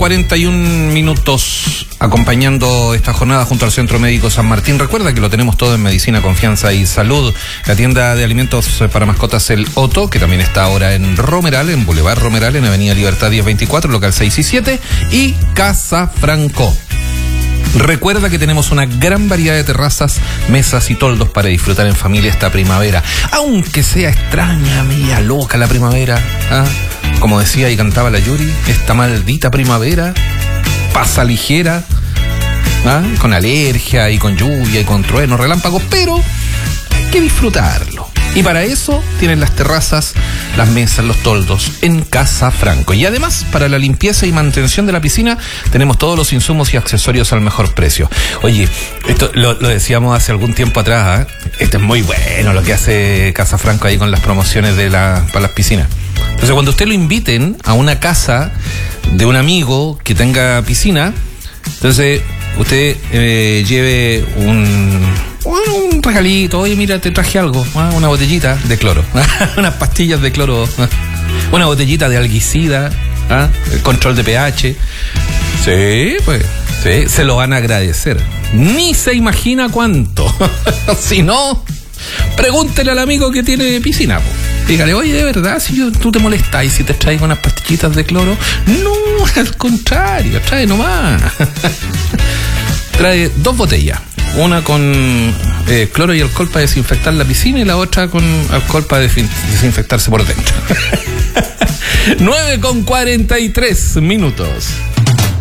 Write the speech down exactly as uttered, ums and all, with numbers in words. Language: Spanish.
cuarenta y un minutos acompañando esta jornada junto al Centro Médico San Martín. Recuerda que lo tenemos todo en Medicina, Confianza y Salud. La tienda de alimentos para mascotas El Otto, que también está ahora en Romeral, en Boulevard Romeral, en Avenida Libertad diez veinticuatro, local seis y siete. Y Casa Franco. Recuerda que tenemos una gran variedad de terrazas, mesas y toldos para disfrutar en familia esta primavera. Aunque sea extraña, media loca la primavera, ¿ah? Como decía y cantaba la Yuri, esta maldita primavera pasa ligera, ¿ah? Con alergia y con lluvia y con truenos, relámpagos, pero hay que disfrutarlo. Y para eso tienen las terrazas, las mesas, los toldos en Casa Franco. Y además, para la limpieza y mantención de la piscina, tenemos todos los insumos y accesorios al mejor precio. Oye, esto lo, lo decíamos hace algún tiempo atrás, ¿eh? Esto es muy bueno lo que hace Casa Franco ahí con las promociones de la, para las piscinas. Entonces, cuando usted lo inviten a una casa de un amigo que tenga piscina, entonces usted eh, lleve un... un regalito, oye, mira, te traje algo, una botellita de cloro, unas pastillas de cloro, una botellita de alguicida, ¿ah? El control de pH. Sí, pues, sí, se lo van a agradecer. Ni se imagina cuánto. Si no, pregúntele al amigo que tiene piscina, po. Dígale, oye, de verdad, si yo, tú te molestas y si te traigo unas pastillitas de cloro. No, al contrario, trae nomás. Trae dos botellas. Una con eh, cloro y alcohol para desinfectar la piscina y la otra con alcohol para desinfectarse por dentro. nueve con cuarenta y tres minutos.